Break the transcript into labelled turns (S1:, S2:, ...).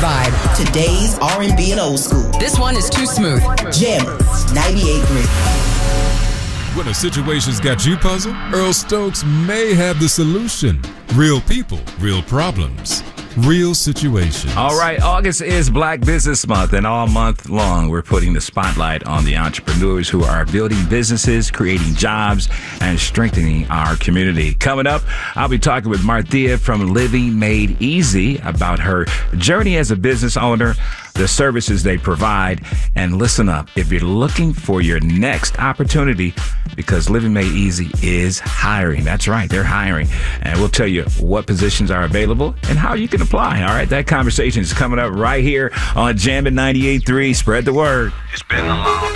S1: vibe. Today's R&B and old school.
S2: This one is too smooth.
S1: Jammers 98.3.
S3: When a situation's got you puzzled, Earl Stokes may have the solution. Real people, real problems, real situations.
S4: All right, August is Black Business Month, and all month long we're putting the spotlight on the entrepreneurs who are building businesses, creating jobs, and strengthening our community. Coming up, I'll be talking with Marthea from Living Made Easy about her journey as a business owner, the services they provide, and listen up if you're looking for your next opportunity, because Living Made Easy is hiring. That's right, they're hiring. And we'll tell you what positions are available and how you can apply. All right, that conversation is coming up right here on Jammin' 98.3. Spread the word.
S5: It's been a long